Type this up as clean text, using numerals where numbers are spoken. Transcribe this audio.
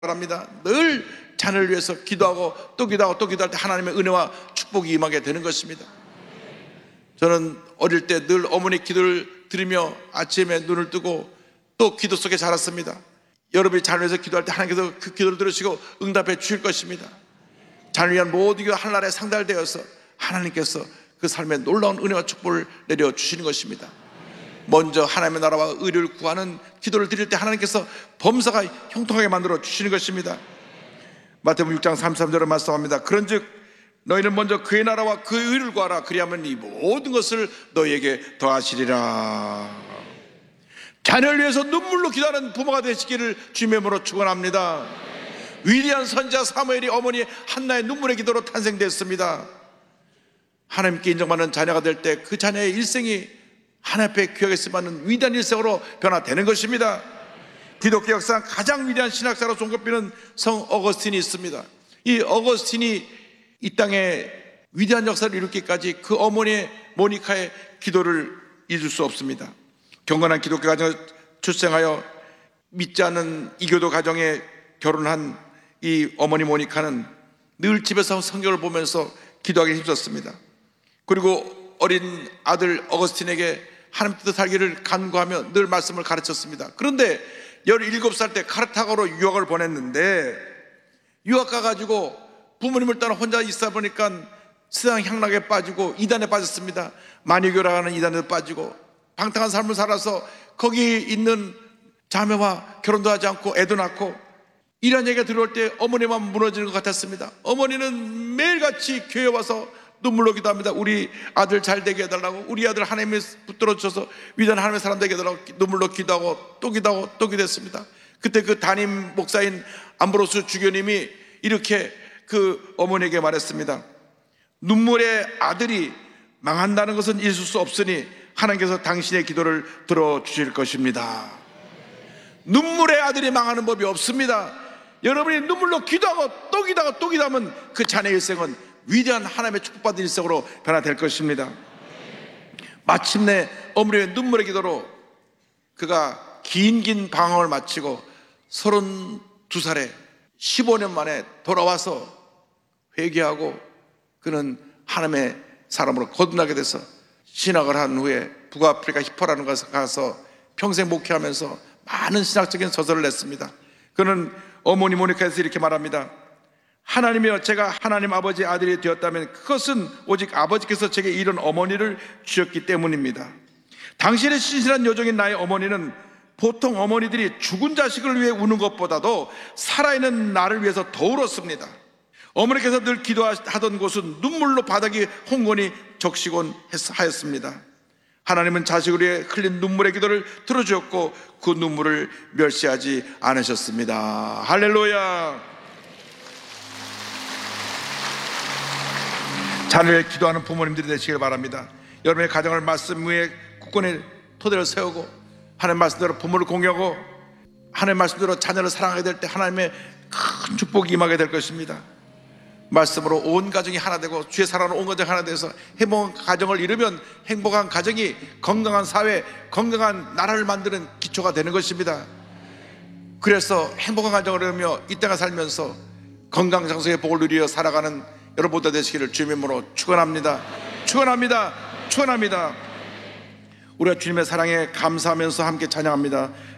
바랍니다. 늘 자녀를 위해서 기도하고 또 기도하고 또 기도할 때 하나님의 은혜와 축복이 임하게 되는 것입니다. 저는 어릴 때 늘 어머니 기도를 들으며 아침에 눈을 뜨고 또 기도 속에 자랐습니다. 여러분이 자녀를 위해서 기도할 때 하나님께서 그 기도를 들으시고 응답해 주실 것입니다. 자녀를 위한 모든 기도 하늘나라에 상달되어서 하나님께서 그 삶에 놀라운 은혜와 축복을 내려주시는 것입니다. 먼저 하나님의 나라와 의를 구하는 기도를 드릴 때 하나님께서 범사가 형통하게 만들어 주시는 것입니다. 마태복음 6장 33절에 말씀합니다. 그런즉 너희는 먼저 그의 나라와 그의 의를 구하라. 그리하면 이 모든 것을 너희에게 더하시리라. 자녀를 위해서 눈물로 기도하는 부모가 되시기를 주님의 이름으로 축원합니다. 위대한 선지자 사무엘이 어머니 한나의 눈물의 기도로 탄생됐습니다. 하나님께 인정받는 자녀가 될 때 그 자녀의 일생이 하나님 앞에 귀하게 쓰임받는 위대한 일생으로 변화되는 것입니다. 기독교 역사상 가장 위대한 신학자로 손꼽히는 성 어거스틴이 있습니다. 이 어거스틴이 이 땅에 위대한 역사를 이루기까지 그 어머니의 모니카의 기도를 잊을 수 없습니다. 경건한 기독교 가정에 출생하여 믿지 않는 이교도 가정에 결혼한 이 어머니 모니카는 늘 집에서 성경을 보면서 기도하기에 힘썼습니다. 그리고 어린 아들 어거스틴에게 하나님 뜻대로 살기를 간구하며 늘 말씀을 가르쳤습니다. 그런데 17살 때 카르타고로 유학을 보냈는데 유학 가가지고 부모님을 떠나 혼자 있어 보니까 세상 향락에 빠지고 이단에 빠졌습니다. 만유교라는 이단에 빠지고 방탕한 삶을 살아서 거기 있는 자매와 결혼도 하지 않고 애도 낳고 이런 얘기가 들어올 때 어머니만 무너지는 것 같았습니다. 어머니는 매일같이 교회 와서 눈물로 기도합니다. 우리 아들 잘 되게 해달라고, 우리 아들 하나님에 붙들어 주셔서 위대한 하나님의 사람 되게 해달라고 눈물로 기도하고 또 기도하고 또 기도했습니다. 그때 그 담임 목사인 암브로스 주교님이 이렇게 그 어머니에게 말했습니다. 눈물의 아들이 망한다는 것은 있을 수 없으니 하나님께서 당신의 기도를 들어주실 것입니다. 눈물의 아들이 망하는 법이 없습니다. 여러분이 눈물로 기도하고 또 기도하고 또 기도하면 그 자녀의 일생은 위대한 하나님의 축복받은 일생으로 변화될 것입니다. 마침내 어머니의 눈물의 기도로 그가 긴 방황을 마치고 32살에 15년 만에 돌아와서 회개하고 그는 하나님의 사람으로 거듭나게 돼서 신학을 한 후에 북아프리카 히포라는 곳에 가서 평생 목회하면서 많은 신학적인 저서를 냈습니다. 그는 어머니 모니카에서 이렇게 말합니다. 하나님이여, 제가 하나님 아버지의 아들이 되었다면 그것은 오직 아버지께서 제게 이런 어머니를 주셨기 때문입니다. 당신의 신실한 여종인 나의 어머니는 보통 어머니들이 죽은 자식을 위해 우는 것보다도 살아있는 나를 위해서 더 울었습니다. 어머니께서 늘 기도하던 곳은 눈물로 바닥이 홍건히 적시곤 하였습니다. 하나님은 자식을 위해 흘린 눈물의 기도를 들어주었고 그 눈물을 멸시하지 않으셨습니다. 할렐루야. 자녀를 기도하는 부모님들이 되시길 바랍니다. 여러분의 가정을 말씀 위에 굳건히 토대를 세우고 하나님의 말씀대로 부모를 공유하고 하나님의 말씀대로 자녀를 사랑하게 될 때 하나님의 큰 축복이 임하게 될 것입니다. 말씀으로 온 가정이 하나 되고 주의 사랑으로 온 가정이 하나 돼서 행복한 가정을 이루면 행복한 가정이 건강한 사회, 건강한 나라를 만드는 기초가 되는 것입니다. 그래서 행복한 가정을 이루며 이 땅에 살면서 건강장성의 복을 누리며 살아가는 여러분 모두 되시기를 주님의 이름으로 축원합니다. 축원합니다. 축원합니다. 우리가 주님의 사랑에 감사하면서 함께 찬양합니다.